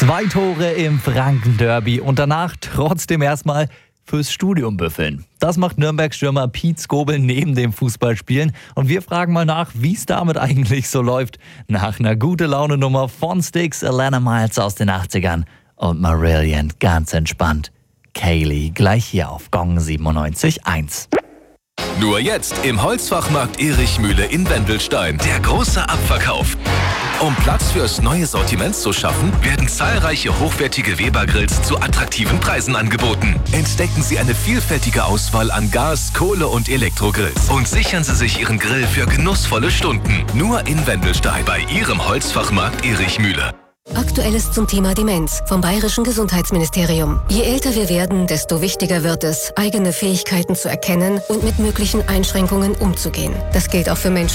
2 Tore im Franken-Derby und danach trotzdem erstmal fürs Studium büffeln. Das macht Nürnberg-Stürmer Piet Skobel neben dem Fußballspielen. Und wir fragen mal nach, wie es damit eigentlich so läuft. Nach einer Gute-Laune-Nummer von Styx, Alana Miles aus den 80ern und Marillion ganz entspannt. Kaylee gleich hier auf Gong 97.1. Nur jetzt im Holzfachmarkt Erichmühle in Wendelstein. Der große Abverkauf. Um Platz fürs neue Sortiment zu schaffen, werden zahlreiche hochwertige Weber-Grills zu attraktiven Preisen angeboten. Entdecken Sie eine vielfältige Auswahl an Gas-, Kohle- und Elektrogrills und sichern Sie sich Ihren Grill für genussvolle Stunden. Nur in Wendelstein bei Ihrem Holzfachmarkt Erichmühle. Aktuelles zum Thema Demenz vom Bayerischen Gesundheitsministerium. Je älter wir werden, desto wichtiger wird es, eigene Fähigkeiten zu erkennen und mit möglichen Einschränkungen umzugehen. Das gilt auch für Menschen